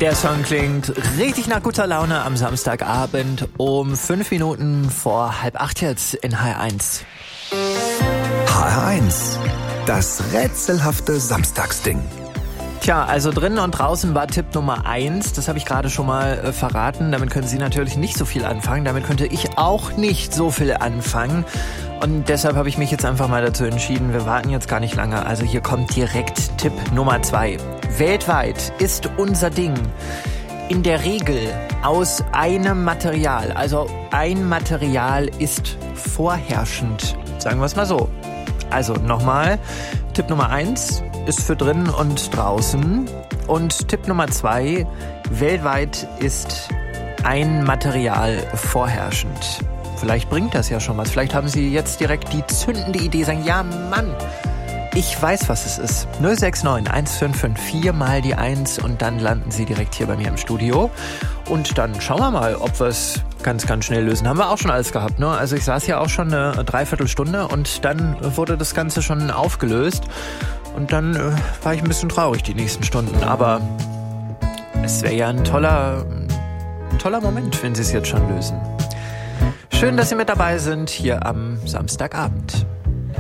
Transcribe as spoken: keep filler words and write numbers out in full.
Der Song klingt richtig nach guter Laune am Samstagabend um fünf Minuten vor halb acht jetzt in H R eins. H R eins, das rätselhafte Samstagsding. Tja, also drinnen und draußen war Tipp Nummer eins. Das habe ich gerade schon mal äh, verraten. Damit können Sie natürlich nicht so viel anfangen. Damit könnte ich auch nicht so viel anfangen. Und deshalb habe ich mich jetzt einfach mal dazu entschieden, wir warten jetzt gar nicht lange. Also hier kommt direkt Tipp Nummer zwei. Weltweit ist unser Ding in der Regel aus einem Material. Also ein Material ist vorherrschend. Sagen wir es mal so. Also nochmal, Tipp Nummer eins ist für drinnen und draußen. Und Tipp Nummer zwei, weltweit ist ein Material vorherrschend. Vielleicht bringt das ja schon was. Vielleicht haben Sie jetzt direkt die zündende Idee, sagen, ja Mann, ich weiß, was es ist. null sechs neun eins fünf fünf vier mal die eins und dann landen Sie direkt hier bei mir im Studio. Und dann schauen wir mal, ob wir es ganz, ganz schnell lösen. Haben wir auch schon alles gehabt, ne? Also ich saß ja auch schon eine Dreiviertelstunde und dann wurde das Ganze schon aufgelöst. Und dann äh, war ich ein bisschen traurig die nächsten Stunden. Aber es wäre ja ein toller, ein toller Moment, wenn Sie es jetzt schon lösen. Schön, dass Sie mit dabei sind hier am Samstagabend.